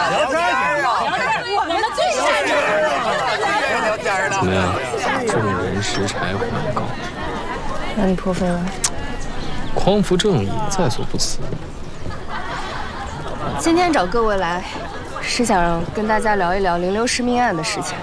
我们最善良。 怎么样？众人拾柴火焰高。 那你破费了？ 匡扶正义，在所不辞。 今天找各位来，是想跟大家聊一聊灵流失命案的事情。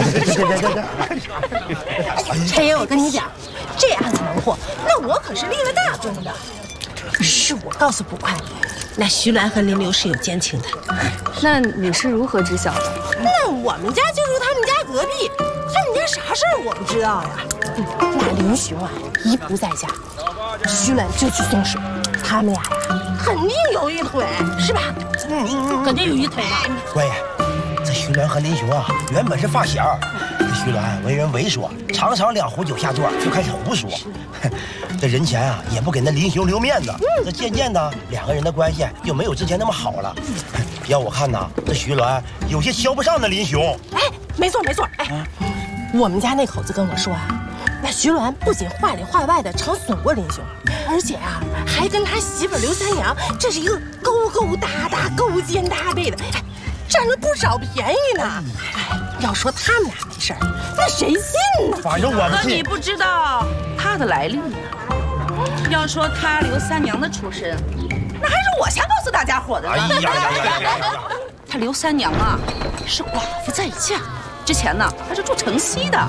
陈爷，我跟你讲，这案子能破，那我可是立了大功的。是我告诉捕快，那徐鸾和林流是有奸情的。 那你是如何知晓的？ 那我们家就住他们家隔壁，他们家啥事儿我不知道呀。那林雄啊，一不在家，徐鸾就去送水，他们俩呀，肯定有一腿，是吧？肯定有一腿吧。 官爷，这徐鸾和林雄啊，原本是发小。这徐鸾为人猥琐，常常2壶酒下肚就开始胡说。这人前啊，也不给那林雄留面子。这渐渐的，2个人的关系就没有之前那么好了。要我看呐，这徐鸾有些瞧不上那林雄。 哎，没错没错。哎，我们家那口子跟我说啊，那徐鸾不仅话里话外的常损过林雄，而且啊，还跟他媳妇刘三娘这是一个勾勾搭搭、勾肩搭背的，哎，占了不少便宜呢。哎，要说他们俩没事儿，那谁信呢？ 反正我们信。 你不知道他的来历呢。要说他刘三娘的出身，那还是我先告诉大家伙的呢。 哎呀！ 他刘三娘啊，是寡妇再嫁，之前呢还是住城西的。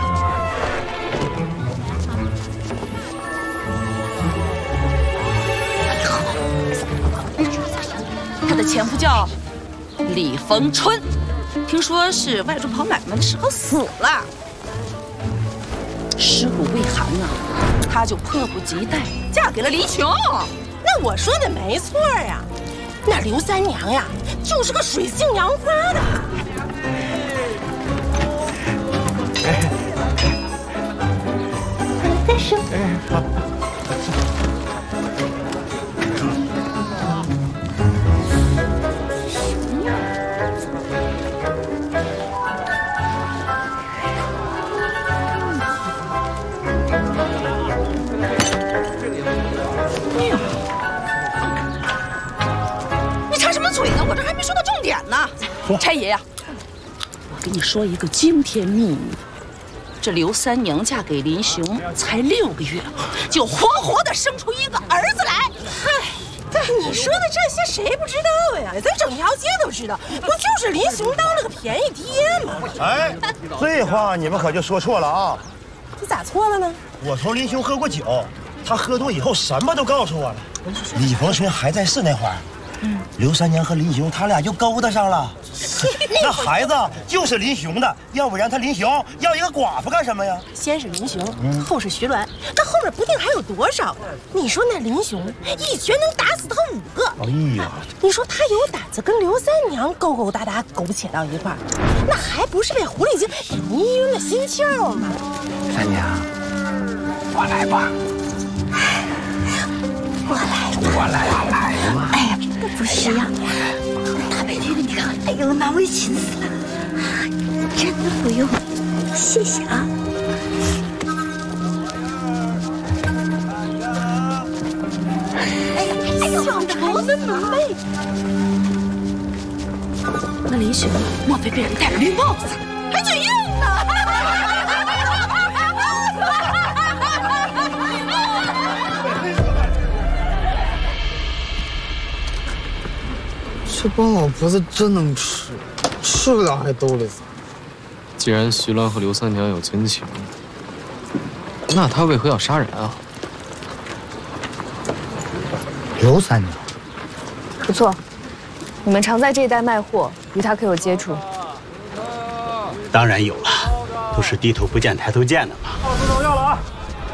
他的前夫叫李逢春，听说是外出跑买卖的时候死了。尸骨未寒呢，她就迫不及待嫁给了林雄。 那我说的没错呀，那刘三娘呀，就是个水性杨花的。 再说。 好。 你插什么嘴呢？我这还没说到重点呢。差爷呀，我跟你说一个惊天秘密。这刘三娘嫁给林雄才6个月，就活活的生出一个儿子来。 嗨，你说的这些谁不知道呀？咱整条街都知道，不就是林雄当了个便宜爹吗？ 哎，这话你们可就说错了啊！ 你咋错了呢？ 我从林雄喝过酒，他喝多以后什么都告诉我了。李逢春还在世那会儿，刘三娘和林雄他俩就勾搭上了。那孩子就是林雄的，要不然他林雄要一个寡妇干什么呀？ 先是林雄，后是徐鸾，那后面不定还有多少呢？你说那林雄一拳能打死他5个， 哎呀， 你说他有胆子跟刘三娘勾勾搭搭苟且到一块儿，那还不是被狐狸精给迷晕了心窍吗？ 三娘，我来吧。我来嘛。 哎呀，不需要。大白天的，你看，哎呦，难为情死了。真的不用，谢谢啊。哎呦，小绸子妹妹。 那林雄莫非被人戴了绿帽子，还嘴硬呢？ 这帮老婆子真能吃，吃不了还兜里撒。 既然徐鸾和刘三娘有奸情，那他为何要杀人啊？ 刘三娘， 不错，你们常在这一带卖货，与他可有接触？ 当然有了，都是低头不见抬头见的嘛。 知道要了啊！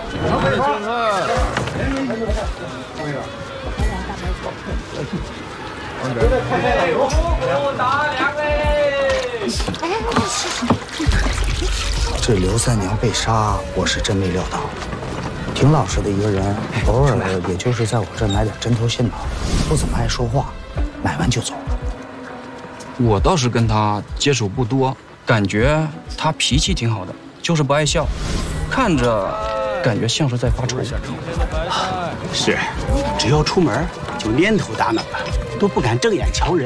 这刘三娘被杀，我是真没料到。挺老实的一个人，偶尔也就是在我这儿买点针头线头，不怎么爱说话，买完就走。 我倒是跟他接触不多，感觉他脾气挺好的，就是不爱笑，看着感觉像是在发愁。 是，只要出门就蔫头耷脑的，都不敢正眼瞧人。